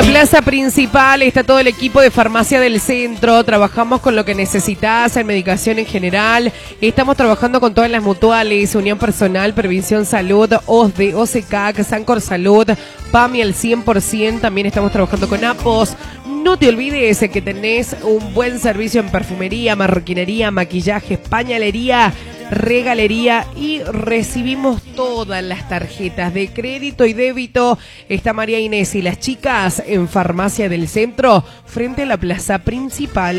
la plaza principal está todo el equipo de Farmacia del Centro. Trabajamos con lo que necesitas en medicación en general. Estamos trabajando con todas las mutuales, Unión Personal, Previsión Salud, OSDE, OSECAC, Sancor Salud, PAMI al 100%. También estamos trabajando con APOS. No te olvides que tenés un buen servicio en perfumería, marroquinería, maquillaje, pañalería, regalería y recibimos todas las tarjetas de crédito y débito. Está María Inés y las chicas en Farmacia del Centro frente a la plaza principal.